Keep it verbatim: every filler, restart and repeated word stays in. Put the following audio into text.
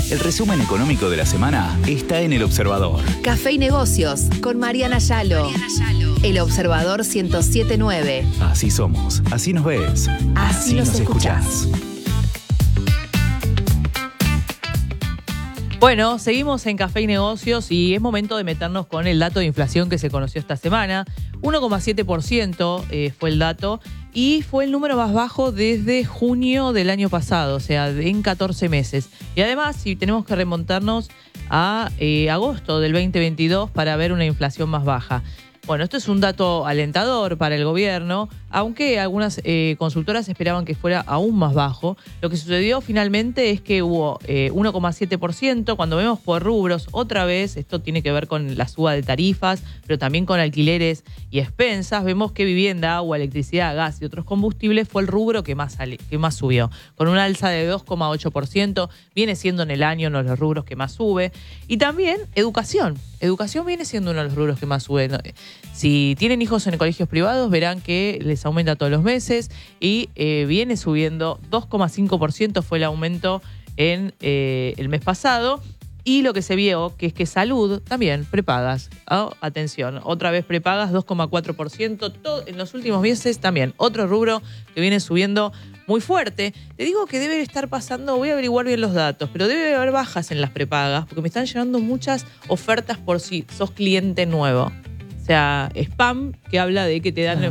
El resumen económico de la semana está en El Observador. Café y Negocios con Mariana Yalo. Mariana Yalo. El Observador ciento siete punto nueve. Así somos, así nos ves, así, así nos, nos escuchás. escuchás. Bueno, seguimos en Café y Negocios y es momento de meternos con el dato de inflación que se conoció esta semana. uno coma siete por ciento eh, fue el dato y fue el número más bajo desde junio del año pasado, o sea, en catorce meses. Y además, si tenemos que remontarnos a eh, agosto del veinte veintidós para ver una inflación más baja. Bueno, esto es un dato alentador para el gobierno, aunque algunas eh, consultoras esperaban que fuera aún más bajo. Lo que sucedió finalmente es que hubo eh, uno coma siete por ciento. Cuando vemos por rubros, otra vez, esto tiene que ver con la suba de tarifas, pero también con alquileres y expensas. Vemos que vivienda, agua, electricidad, gas y otros combustibles fue el rubro que más, que más subió, con una alza de dos coma ocho por ciento. Viene siendo en el año uno de los rubros que más sube. Y también educación. Educación viene siendo uno de los rubros que más sube. Si tienen hijos en colegios privados, verán que les aumenta todos los meses y eh, viene subiendo dos coma cinco por ciento fue el aumento en eh, el mes pasado. Y lo que se vio, que es que salud también, prepagas. Oh, atención, otra vez prepagas, dos coma cuatro por ciento. Todo, en los últimos meses también, otro rubro que viene subiendo muy fuerte. Te digo que debe estar pasando, voy a averiguar bien los datos, pero debe haber bajas en las prepagas, porque me están llegando muchas ofertas por si sos cliente nuevo. O sea, spam que habla de que te dan